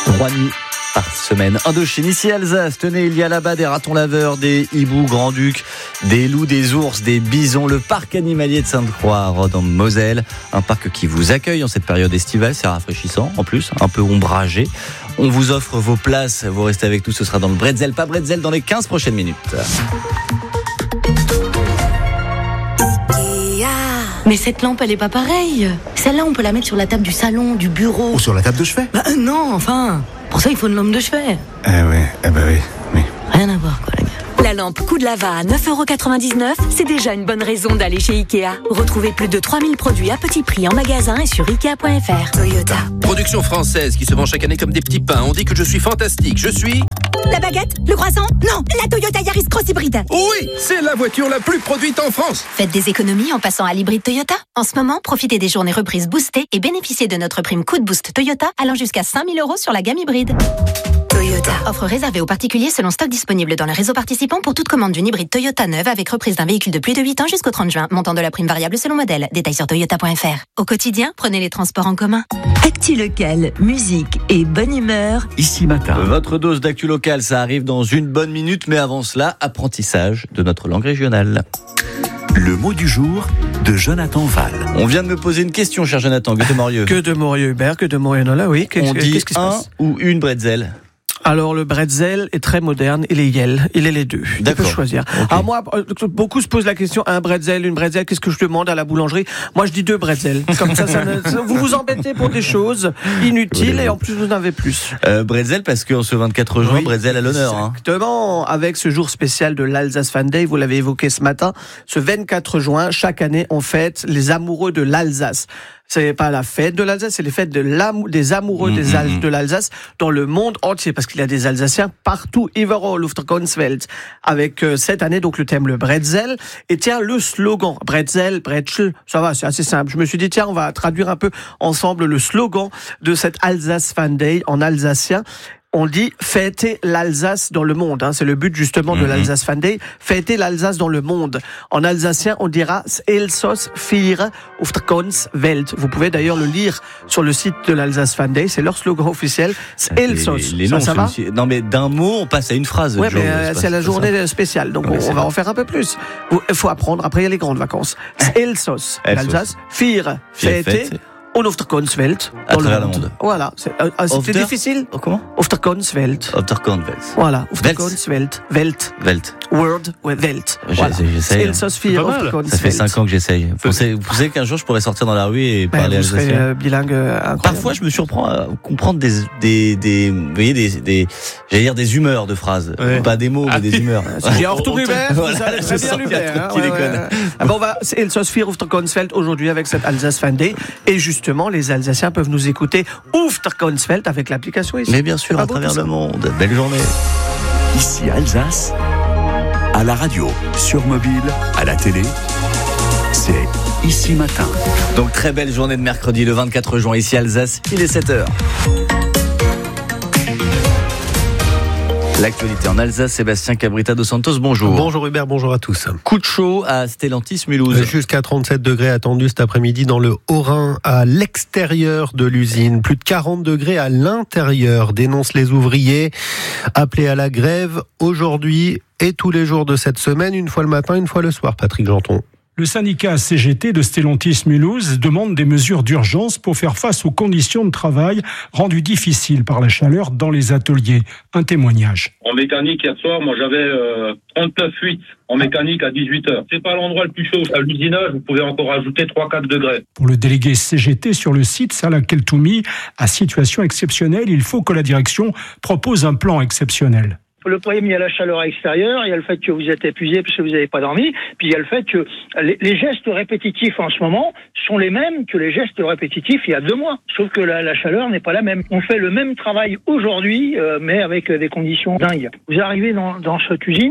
3 nuits par semaine. Indochine, ici Alsace. Tenez, il y a là-bas des ratons laveurs, des hiboux, grand-ducs, des loups, des ours, des bisons. Le parc animalier de Sainte-Croix à Rhodes en Moselle. Un parc qui vous accueille en cette période estivale. C'est rafraîchissant en plus, un peu ombragé. On vous offre vos places. Vous restez avec nous. Ce sera dans le Bretzel, pas Bretzel, dans les 15 prochaines minutes. Mais cette lampe, elle est pas pareille. Celle-là, on peut la mettre sur la table du salon, du bureau. Ou sur la table de chevet. Bah non, enfin. Pour ça, il faut une lampe de chevet. Oui. Rien à voir, quoi, les gars. La lampe coup de lava à 9,99 €, c'est déjà une bonne raison d'aller chez Ikea. Retrouvez plus de 3000 produits à petit prix en magasin et sur Ikea.fr. Toyota. Production française qui se vend chaque année comme des petits pains. On dit que je suis fantastique. Je suis... La baguette? Le croissant? Non, la Toyota Yaris Cross Hybride. Oui, c'est la voiture la plus produite en France. Faites des économies en passant à l'hybride Toyota. En ce moment, profitez des journées reprises boostées et bénéficiez de notre prime coup de boost Toyota allant jusqu'à 5 000 € sur la gamme hybride. Toyota. Offre réservée aux particuliers selon stock disponible dans les réseaux participants pour toute commande d'une hybride Toyota neuve avec reprise d'un véhicule de plus de 8 ans jusqu'au 30 juin. Montant de la prime variable selon modèle. Détails sur toyota.fr. Au quotidien, prenez les transports en commun. Actu local, musique et bonne humeur. Ici matin. Votre dose d'actu locale, ça arrive dans une bonne minute, mais avant cela, apprentissage de notre langue régionale. Le mot du jour de Jonathan Val. On vient de me poser une question, cher Jonathan. Que de Morieux. Que de Morieux Hubert, que de Morieux Nola, oui. On dit qu'est-ce qui se un passe? ou une bretzel. Alors le bretzel est très moderne, il est yel, il est les deux. D'accord. Tu peux choisir. Okay. Alors moi, beaucoup se posent la question, un bretzel, une bretzel, qu'est-ce que je demande à la boulangerie? Moi je dis 2 bretzels. Comme ça, vous vous embêtez pour des choses inutiles et en plus vous en avez plus. Bretzel parce qu'en ce 24 juin, bretzel à l'honneur. Exactement, avec ce jour spécial de l'Alsace Fan Day, vous l'avez évoqué ce matin, ce 24 juin, chaque année on fête les amoureux de l'Alsace. C'est pas la fête de l'Alsace, c'est les fêtes des amoureux de l'Alsace dans le monde entier, parce qu'il y a des Alsaciens partout, überall auf der ganzen Welt. Avec cette année donc le thème le bretzel, et tiens le slogan bretzel, bretzel, ça va, c'est assez simple. Je me suis dit tiens on va traduire un peu ensemble le slogan de cette Alsace Fan Day en alsacien. On dit fêter l'Alsace dans le monde. C'est le but justement de l'Alsace Fan Day. Fêter l'Alsace dans le monde. En alsacien, on dira Elsass feiern auf der ganzen Welt. Vous pouvez d'ailleurs le lire sur le site de l'Alsace Fan Day. C'est leur slogan officiel. Elsass. Ça va? Non mais d'un mot, on passe à une phrase. Ouais, mais c'est la journée spéciale. Donc on va en faire un peu plus. Il faut apprendre. Après, il y a les grandes vacances. Elsass. L'Alsace. Feiern. Fêter. Und auf der ganzen Welt. À travers le monde. Voilà. C'est difficile. Comment? Auf der ganzen Welt. Auf der ganzen Welt. Voilà. Auf der ganzen Welt. Welt. World. Welt. Voilà. J'essaye. Elsass feiern auf der ganzen Welt. Ça fait 5 ans que j'essaye. Vous savez qu'un jour je pourrais sortir dans la rue et parler alsacien. Vous serez bilingue incroyable. Parfois je me surprends à comprendre des j'allais dire des humeurs de phrases. Ouais. Pas des mots, mais des humeurs. J'ai en retour Hubert. Vous allez très bien Hubert. Qui déconne. Bon, on va, Elsass feiern auf der ganzen Welt aujourd'hui avec cette Alsace Fan Day. Et justement, les Alsaciens peuvent nous écouter auf der ganzen Welt avec l'application ici. Mais bien sûr, à travers le monde. Belle journée. Ici Alsace, à la radio, sur mobile, à la télé, c'est Ici Matin. Donc très belle journée de mercredi, le 24 juin, ici Alsace, il est 7h. L'actualité en Alsace, Sébastien Cabrita dos Santos, bonjour. Bonjour Hubert, bonjour à tous. Coup de chaud à Stellantis-Mulhouse. Jusqu'à 37 degrés attendus cet après-midi dans le Haut-Rhin, à l'extérieur de l'usine. Plus de 40 degrés à l'intérieur, dénoncent les ouvriers. Appelés à la grève aujourd'hui et tous les jours de cette semaine, une fois le matin, une fois le soir, Patrick Janton. Le syndicat CGT de Stellantis-Mulhouse demande des mesures d'urgence pour faire face aux conditions de travail rendues difficiles par la chaleur dans les ateliers. Un témoignage. En mécanique, hier soir, moi j'avais 39,8 en mécanique à 18h. C'est pas l'endroit le plus chaud. À l'usinage, vous pouvez encore ajouter 3-4 degrés. Pour le délégué CGT sur le site, Salah Keltoumi, à situation exceptionnelle, il faut que la direction propose un plan exceptionnel. Le problème, il y a la chaleur extérieure, il y a le fait que vous êtes épuisé parce que vous n'avez pas dormi, puis il y a le fait que les gestes répétitifs en ce moment sont les mêmes que les gestes répétitifs il y a 2 mois. Sauf que la chaleur n'est pas la même. On fait le même travail aujourd'hui, mais avec des conditions dingues. Vous arrivez dans cette usine,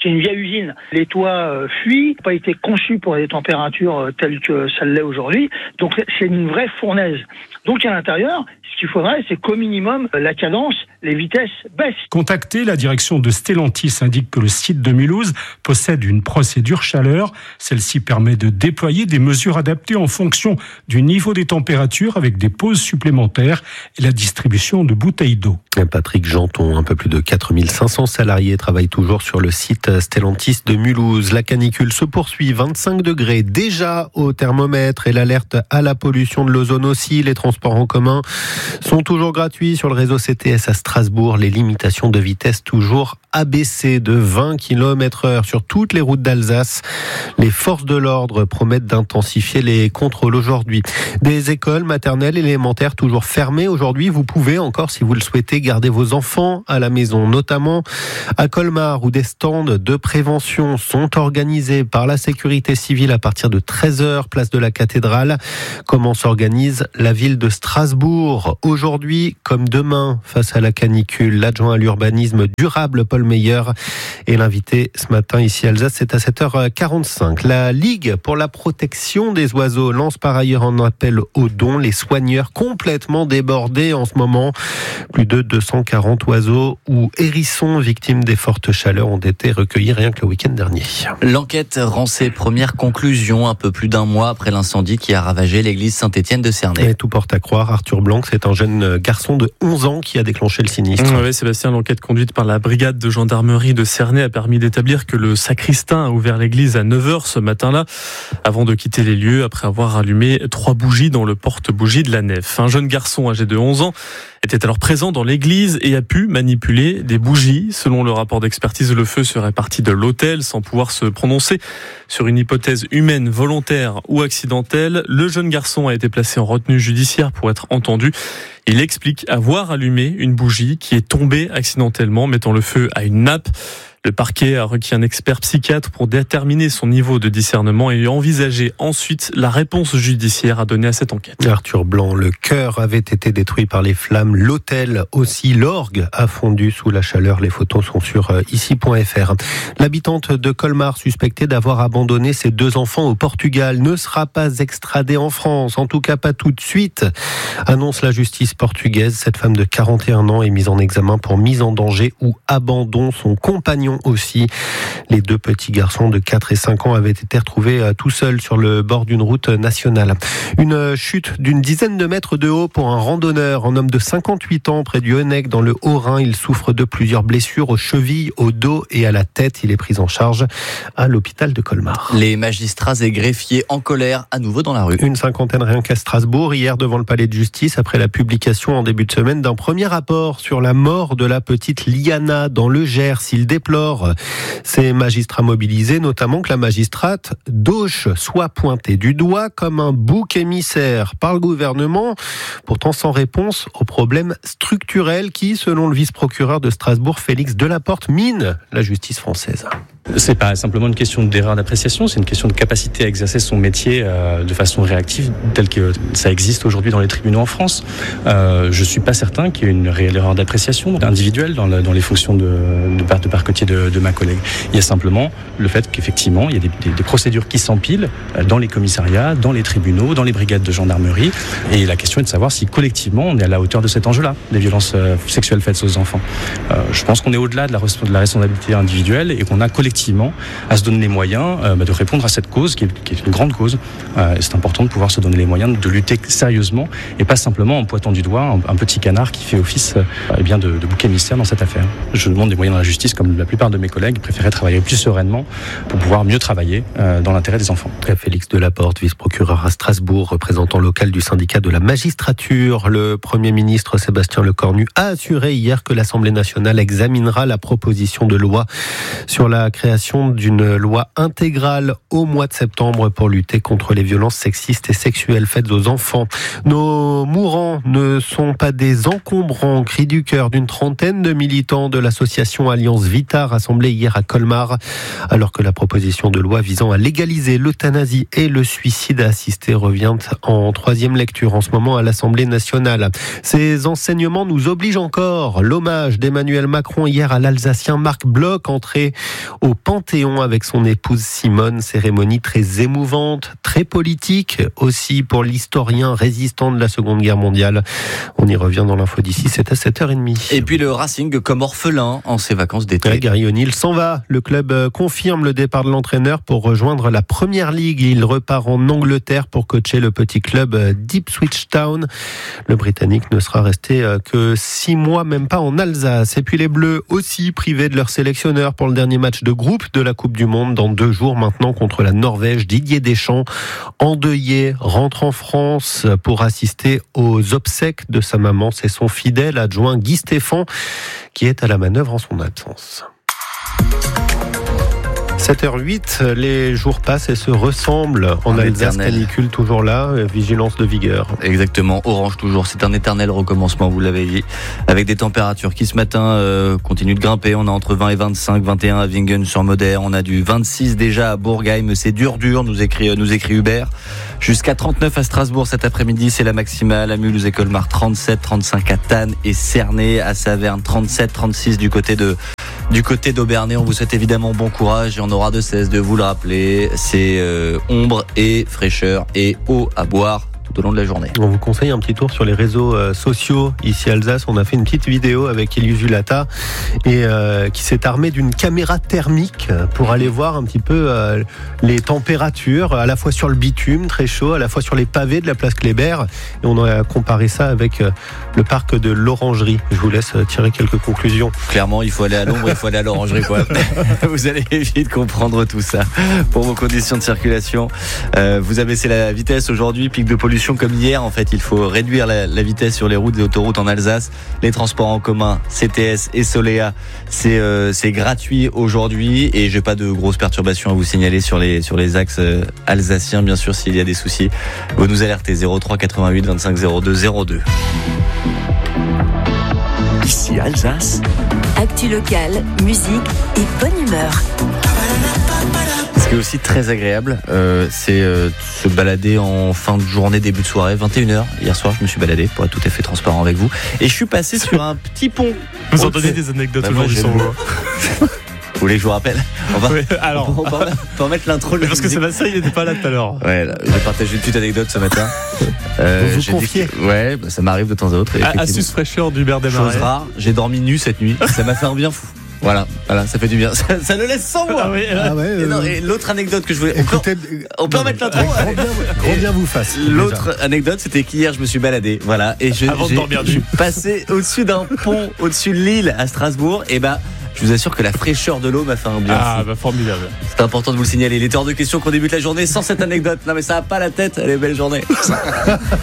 C'est une vieille usine. Les toits fuient, pas été conçus pour des températures telles que ça l'est aujourd'hui. Donc c'est une vraie fournaise. Donc à l'intérieur, ce qu'il faudrait, c'est qu'au minimum, la cadence, les vitesses baissent. Contacté, la direction de Stellantis indique que le site de Mulhouse possède une procédure chaleur. Celle-ci permet de déployer des mesures adaptées en fonction du niveau des températures avec des pauses supplémentaires et la distribution de bouteilles d'eau. Patrick Janton, un peu plus de 4500 salariés travaillent toujours sur le site Stellantis de Mulhouse. La canicule se poursuit, 25 degrés déjà au thermomètre et l'alerte à la pollution de l'ozone aussi. Les transports en commun sont toujours gratuits sur le réseau CTS à Strasbourg. Les limitations de vitesse toujours abaissées de 20 km/h sur toutes les routes d'Alsace. Les forces de l'ordre promettent d'intensifier les contrôles aujourd'hui. Des écoles maternelles, élémentaires toujours fermées aujourd'hui. Vous pouvez encore, si vous le souhaitez, garder vos enfants à la maison, notamment à Colmar où des stands de prévention sont organisés par la sécurité civile à partir de 13h, place de la cathédrale. Comment s'organise la ville de Strasbourg aujourd'hui comme demain face à la canicule? L'adjoint à l'urbanisme durable Paul Meyer est l'invité ce matin ici à Alsace, c'est à 7h45. La Ligue pour la protection des oiseaux lance par ailleurs un appel aux dons. Les soigneurs complètement débordés en ce moment. Plus de 240 oiseaux ou hérissons victimes des fortes chaleurs ont été recueillis rien que le week-end dernier. L'enquête rend ses premières conclusions un peu plus d'un mois après l'incendie qui a ravagé l'église Saint-Étienne de Cernay. Et tout porte à croire, Arthur Blanc, c'est un jeune garçon de 11 ans qui a déclenché le sinistre. Oui, Sébastien, l'enquête conduite par la brigade de gendarmerie de Cernay a permis d'établir que le sacristain a ouvert l'église à 9h ce matin-là, avant de quitter les lieux après avoir allumé 3 bougies dans le porte-bougie de la nef. Un jeune garçon âgé de 11 ans était alors présent dans l'église et a pu manipuler des bougies. Selon le rapport d'expertise, le feu serait parti de l'autel sans pouvoir se prononcer sur une hypothèse humaine, volontaire ou accidentelle. Le jeune garçon a été placé en retenue judiciaire pour être entendu. Il explique avoir allumé une bougie qui est tombée accidentellement, mettant le feu à une nappe. Le parquet a requis un expert psychiatre pour déterminer son niveau de discernement et envisager ensuite la réponse judiciaire à donner à cette enquête. Arthur Blanc, le chœur avait été détruit par les flammes, l'autel aussi, l'orgue a fondu sous la chaleur. Les photos sont sur ici.fr. L'habitante de Colmar, suspectée d'avoir abandonné ses 2 enfants au Portugal, ne sera pas extradée en France, en tout cas pas tout de suite, annonce la justice portugaise. Cette femme de 41 ans est mise en examen pour mise en danger ou abandon. Son compagnon aussi. Les 2 petits garçons de 4 et 5 ans avaient été retrouvés tout seuls sur le bord d'une route nationale. Une chute d'une dizaine de mètres de haut pour un randonneur, un homme de 58 ans près du Honeck dans le Haut-Rhin. Il souffre de plusieurs blessures aux chevilles, au dos et à la tête. Il est pris en charge à l'hôpital de Colmar. Les magistrats et greffiers en colère à nouveau dans la rue. Une cinquantaine rien qu'à Strasbourg, hier devant le palais de justice, après la publication en début de semaine d'un premier rapport sur la mort de la petite Liana dans le Gers. Il déplore ces magistrats mobilisés, notamment que la magistrate Dauch soit pointée du doigt comme un bouc émissaire par le gouvernement, pourtant sans réponse aux problèmes structurels qui, selon le vice-procureur de Strasbourg, Félix Delaporte, mine la justice française. C'est pas simplement une question d'erreur d'appréciation, c'est une question de capacité à exercer son métier de façon réactive, telle que ça existe aujourd'hui dans les tribunaux en France. Je suis pas certain qu'il y ait une réelle erreur d'appréciation individuelle dans les fonctions de parquetier de ma collègue. Il y a simplement le fait qu'effectivement, il y a des procédures qui s'empilent dans les commissariats, dans les tribunaux, dans les brigades de gendarmerie. Et la question est de savoir si collectivement on est à la hauteur de cet enjeu-là, des violences sexuelles faites aux enfants. Je pense qu'on est au-delà de la responsabilité individuelle et qu'on a collectivement à se donner les moyens de répondre à cette cause qui est une grande cause. C'est important de pouvoir se donner les moyens de lutter sérieusement et pas simplement en pointant du doigt un petit canard qui fait office de bouc émissaire dans cette affaire. Je demande des moyens dans la justice, comme la plupart de mes collègues préféraient travailler plus sereinement pour pouvoir mieux travailler dans l'intérêt des enfants. Félix Delaporte, vice-procureur à Strasbourg, représentant local du syndicat de la magistrature. Le Premier ministre Sébastien Lecornu a assuré hier que l'Assemblée nationale examinera la proposition de loi sur la création d'une loi intégrale au mois de septembre pour lutter contre les violences sexistes et sexuelles faites aux enfants. Nos mourants ne sont pas des encombrants, cri du cœur d'une trentaine de militants de l'association Alliance Vita rassemblés hier à Colmar, alors que la proposition de loi visant à légaliser l'euthanasie et le suicide assisté revient en 3e lecture en ce moment à l'Assemblée nationale. Ces enseignements nous obligent encore. L'hommage d'Emmanuel Macron hier à l'Alsacien Marc Bloch, entré au Panthéon avec son épouse Simone. Cérémonie très émouvante, très politique aussi pour l'historien résistant de la Seconde Guerre mondiale. On y revient dans l'info d'ici, c'est à 7h30. Et puis le Racing comme orphelin en ses vacances d'été. Gary O'Neill s'en va. Le club confirme le départ de l'entraîneur pour rejoindre la Première Ligue. Il repart en Angleterre pour coacher le petit club d'Ipswich Town. Le Britannique ne sera resté que 6 mois, même pas en Alsace. Et puis les Bleus aussi privés de leur sélectionneur pour le dernier match de groupe de la Coupe du Monde dans 2 jours maintenant contre la Norvège. Didier Deschamps, endeuillé, rentre en France pour assister aux obsèques de sa maman. C'est son fidèle adjoint Guy Stéphane qui est à la manœuvre en son absence. 7h08, les jours passent et se ressemblent en Alsace. Canicule toujours là, vigilance de vigueur. Exactement, orange toujours, c'est un éternel recommencement, vous l'avez dit, avec des températures qui ce matin continuent de grimper. On a entre 20 et 25, 21 à Wingen-sur-Moder, on a du 26 déjà à Bourgheim, c'est dur, nous écrit Hubert. Jusqu'à 39 à Strasbourg cet après-midi, c'est la maximale. À Mulhouse et Colmar, 37, 35 à Thann et Cernay. À Saverne, 37, 36 du côté d'Aubernay. On vous souhaite évidemment bon courage et on aura de cesse de vous le rappeler. C'est ombre et fraîcheur et eau à boire tout au long de la journée. On vous conseille un petit tour sur les réseaux sociaux ici à Alsace. On a fait une petite vidéo avec Elius Zulata et qui s'est armé d'une caméra thermique pour aller voir un petit peu les températures, à la fois sur le bitume très chaud, à la fois sur les pavés de la place Kléber. Et on a comparé ça avec le parc de l'Orangerie. Je vous laisse tirer quelques conclusions. Clairement, il faut aller à l'ombre, il faut aller à l'Orangerie, quoi. Vous allez vite comprendre tout ça. Pour vos conditions de circulation, vous abaissez la vitesse aujourd'hui, pic de pollution comme hier. En fait, il faut réduire la vitesse sur les routes et autoroutes en Alsace. Les transports en commun, CTS et Solea, c'est gratuit aujourd'hui et j'ai pas de grosses perturbations à vous signaler sur les axes alsaciens. Bien sûr, s'il y a des soucis, vous nous alertez 03 88 25 02 02. Ici Alsace. Actu locale, musique et bonne humeur. Ce qui est aussi très agréable, c'est se balader en fin de journée, début de soirée, 21h. Hier soir, je me suis baladé pour être tout à fait transparent avec vous. Et je suis passé sur un petit pont. Vous entendez des anecdotes aujourd'hui sans voix. Vous voulez que je vous rappelle? On peut en mettre l'intro. Parce que Sébastien, il n'était pas là tout à l'heure. Ouais, j'ai partagé une petite anecdote ce matin. Vous confiez? Ouais, ça m'arrive de temps à autre. Astuce fraîcheur d'Hubert Desmarais. Chose rare, j'ai dormi nu cette nuit. Ça m'a fait un bien fou. Voilà, ça fait du bien. Ça le laisse sans moi. Et l'autre anecdote que je voulais. On peut en mettre l'intro. Grand bien vous fasse. L'autre anecdote, c'était qu'hier, je me suis baladé. Voilà. Et je suis passé au-dessus d'un pont, au-dessus de Lille, à Strasbourg. Et je vous assure que la fraîcheur de l'eau m'a fait un bien fou. Formidable. C'est important de vous le signaler. Il est hors de question qu'on débute la journée sans cette anecdote. Non, mais ça n'a pas la tête. Allez, belle journée.